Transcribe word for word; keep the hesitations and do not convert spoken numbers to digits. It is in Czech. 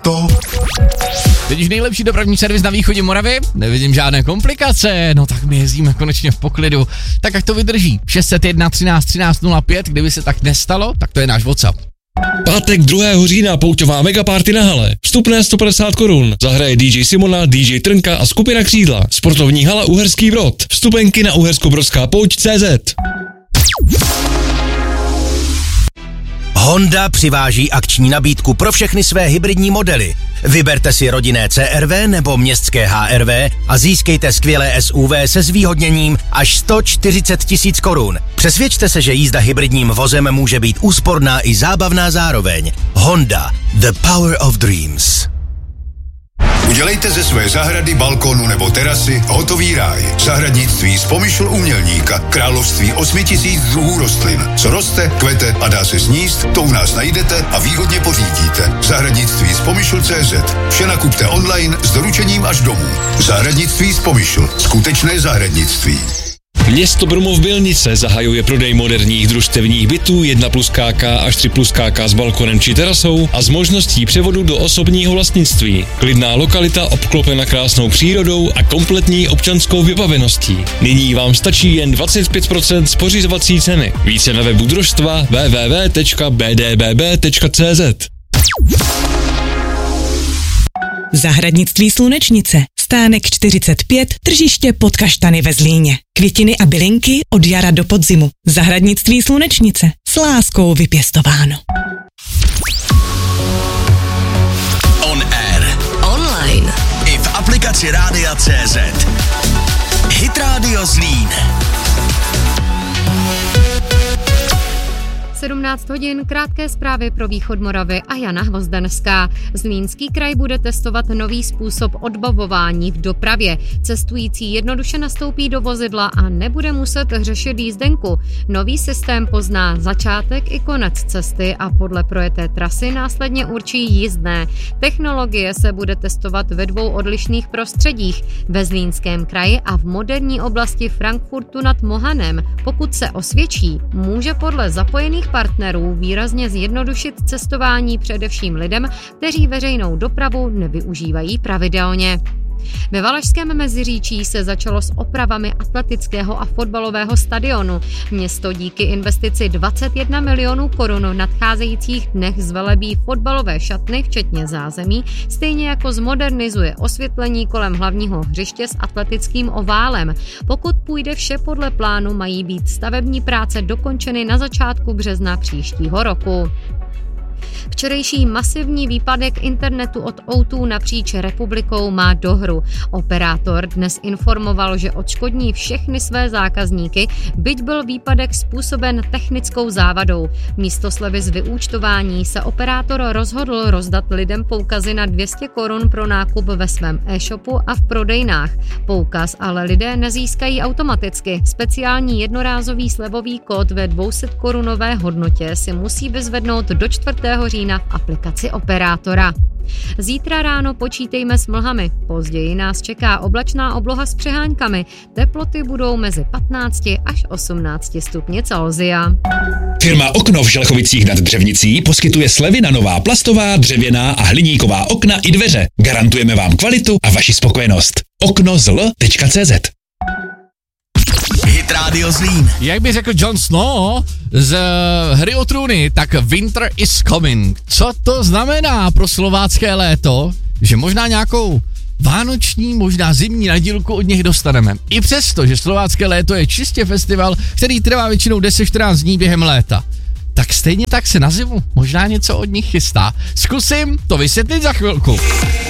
to. Teď už nejlepší dopravní servis na východě Moravy, nevidím žádné komplikace, no tak my jezdíme konečně v poklidu, tak ať to vydrží. šest set jedna třináct třináct nula pět, kdyby se tak nestalo, tak to je náš WhatsApp. Pátek druhého října pouťová megaparty na hale. Vstupné sto padesát korun. Zahraje dý džej Simona, dý džej Trnka a skupina Křídla. Sportovní hala Uherský Brod. Vstupenky na uherskobrodská pouť tečka cé zet. Honda přiváží akční nabídku pro všechny své hybridní modely. Vyberte si rodinné cé er vé nebo městské há er vé a získejte skvělé es ú vé se zvýhodněním až sto čtyřicet tisíc korun. Přesvědčte se, že jízda hybridním vozem může být úsporná i zábavná zároveň. Honda, the power of dreams. Udělejte ze své zahrady, balkónu nebo terasy hotový ráj. Zahradnictví z Pomyšl u Mělníka. Království osmi tisíc druhů rostlin. Co roste, kvete a dá se sníst, to u nás najdete a výhodně pořídíte. Zahradnictví z Pomyšl tečka cé zet. Vše nakupte online s doručením až domů. Zahradnictví z Pomyšl. Skutečné zahradnictví. Město Brumov Bylnice zahajuje prodej moderních družstevních bytů jedna plus ká ká až tři plus ká ká s balkonem či terasou a s možností převodu do osobního vlastnictví. Klidná lokalita obklopena krásnou přírodou a kompletní občanskou vybaveností. Nyní vám stačí jen dvacet pět procent z pořizovací ceny. Více na webu družstva w w w tečka b d b b tečka cé zet. Zahradnictví Slunečnice. Stánek čtyřicet pět, tržiště pod Kaštany ve Zlíně. Květiny a bylinky od jara do podzimu. Zahradnictví Slunečnice. S láskou vypěstováno. On air. Online. I v aplikaci Rádia tečka cé zet. Hit Radio Zlín. sedmnáct hodin, krátké zprávy pro východ Moravy a Jana Hvozdenská. Zlínský kraj bude testovat nový způsob odbavování v dopravě. Cestující jednoduše nastoupí do vozidla a nebude muset řešit jízdenku. Nový systém pozná začátek i konec cesty a podle projeté trasy následně určí jízdné. Technologie se bude testovat ve dvou odlišných prostředích, ve Zlínském kraji a v moderní oblasti Frankfurtu nad Mohanem. Pokud se osvědčí, může podle zapojených partnerů výrazně zjednodušit cestování především lidem, kteří veřejnou dopravu nevyužívají pravidelně. Ve Valašském Meziříčí se začalo s opravami atletického a fotbalového stadionu. Město díky investici dvacet jedna milionů korun v nadcházejících dnech zvelebí fotbalové šatny, včetně zázemí, stejně jako zmodernizuje osvětlení kolem hlavního hřiště s atletickým oválem. Pokud půjde vše podle plánu, mají být stavební práce dokončeny na začátku března příštího roku. Včerejší masivní výpadek internetu od ó dva napříč republikou má dohru. Operátor dnes informoval, že odškodní všechny své zákazníky, byť byl výpadek způsoben technickou závadou. Místo slevy z vyúčtování se operátor rozhodl rozdat lidem poukazy na dvě stě korun pro nákup ve svém e-shopu a v prodejnách. Poukaz ale lidé nezískají automaticky. Speciální jednorázový slevový kód ve dvě stě korunové hodnotě si musí vyzvednout do čtvrtého října v aplikaci operátora. Zítra ráno počítejme s mlhami, později nás čeká oblačná obloha s přeháňkami, teploty budou mezi patnácti až osmnácti stupni Celsia. Firma Okno v Želchovicích nad Dřevnicí poskytuje slevy na nová plastová, dřevěná a hliníková okna i dveře. Garantujeme vám kvalitu a vaši spokojenost. okno z l tečka cé zet. Hit Radio Zlín. Jak by řekl Jon Snow z Hry o trůny, tak winter is coming. Co to znamená pro slovácké léto? Že možná nějakou vánoční, možná zimní nadílku od nich dostaneme. I přesto, že slovácké léto je čistě festival, který trvá většinou deset až čtrnáct dní během léta. Tak stejně tak se na zimu možná něco od nich chystá. Zkusím to vysvětlit za chvilku.